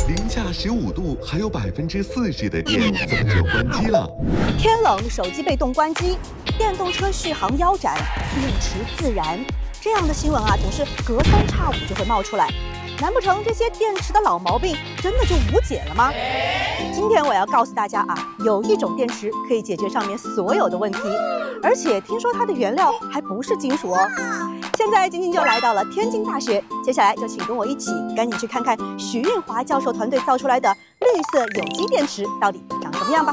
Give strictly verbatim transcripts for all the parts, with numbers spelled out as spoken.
零下十五度，还有百分之四十的电，怎么就关机了？ 天冷，手机被冻关机，电动车续航腰斩，电池自燃，这样的新闻啊，总是隔三差五就会冒出来。难不成这些电池的老毛病真的就无解了吗？今天我要告诉大家啊，有一种电池可以解决上面所有的问题，而且听说它的原料还不是金属哦。现在晶晶就来到了天津大学，接下来就请跟我一起赶紧去看看许运华教授团队造出来的绿色有机电池到底长什么样吧。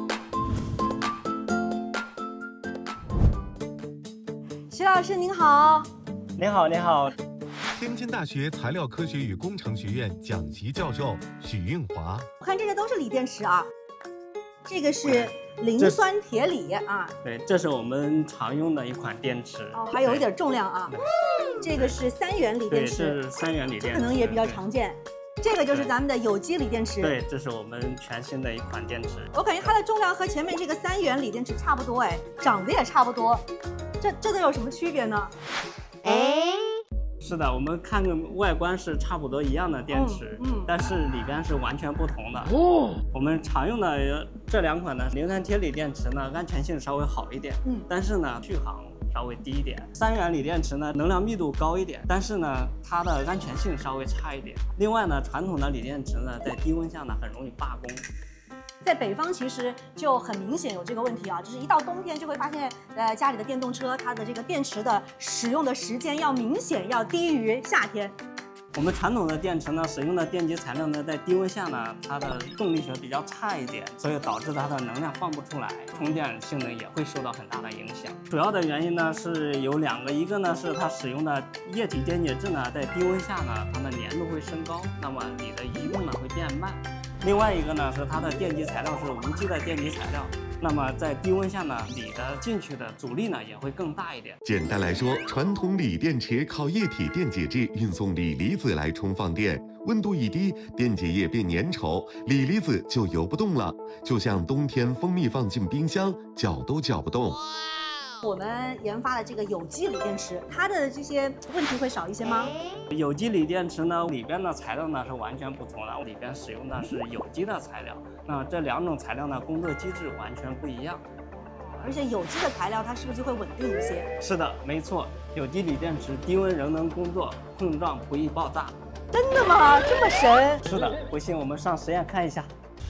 徐老师您好。 您好，您好。 天津大学材料科学与工程学院讲席教授许运华。 我看这些都是锂电池啊，这个是磷酸铁锂啊。 对，这是我们常用的一款电池。 哦，还有一点重量啊。这个是三元锂电池， 对，是三元锂电池， 可能也比较常见。这个就是咱们的有机锂电池。 对，这是我们全新的一款电池。 我感觉它的重量和前面这个三元锂电池差不多，哎，长得也差不多。这这都有什么区别呢？哎。 是的，我们看个外观是差不多一样的电池，嗯，嗯但是里边是完全不同的。哦，我们常用的这两款呢，磷酸铁锂电池呢，安全性稍微好一点，嗯，但是呢，续航稍微低一点。三元锂电池呢，能量密度高一点，但是呢，它的安全性稍微差一点。另外呢，传统的锂电池呢，在低温下呢，很容易罢工。 在北方其实就很明显有这个问题啊，就是一到冬天就会发现，呃，家里的电动车它的这个电池的使用的时间要明显要低于夏天。 我们传统的电池呢，使用的电极材料呢，在低温下呢，它的动力学比较差一点，所以导致它的能量放不出来，充电性能也会受到很大的影响。主要的原因呢是有两个，一个呢是它使用的液体电解质呢，在低温下呢，它的粘度会升高，那么锂的移动呢会变慢。另外一个呢是它的电极材料是无机的电极材料，那么在低温下呢，锂的进去的阻力呢也会更大一点。 简单来说，传统锂电池靠液体电解质运送锂离子来充放电，温度一低，电解液变粘稠，锂离子就游不动了，就像冬天蜂蜜放进冰箱，搅都搅不动。 我们研发的这个有机锂电池，它的这些问题会少一些吗？ 有机锂电池呢，里边的材料呢是完全不同的，里边使用的是有机的材料。那这两种材料呢，工作机制完全不一样。 而且有机的材料它是不是就会稳定一些？ 是的，没错，有机锂电池低温仍能工作，碰撞不易爆炸。 真的吗？这么神？ 是的，不信我们上实验看一下。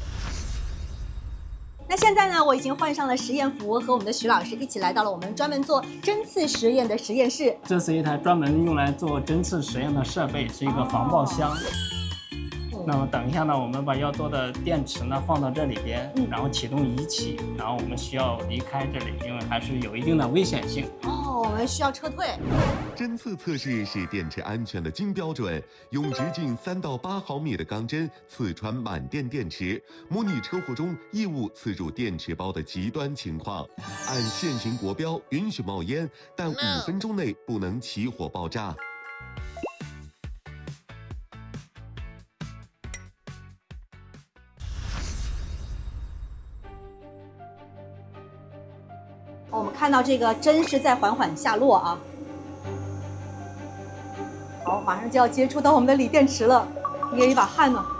那现在呢，我已经换上了实验服，和我们的徐老师一起来到了我们专门做针刺实验的实验室。 这是一台专门用来做针刺实验的设备，是一个防爆箱。哦、那么等一下呢，我们把要做的电池呢放到这里边，嗯、然后启动仪器，然后我们需要离开这里，因为还是有一定的危险性。 哦，我们需要撤退。 针刺测试是电池安全的金标准，用直径三到八毫米的钢针刺穿满电电池，模拟车祸中异物刺入电池包的极端情况。按现行国标允许冒烟，但五分钟内不能起火爆炸。 我们看到这个针是在缓缓下落啊。好，马上就要接触到我们的锂电池了，捏一把汗呢。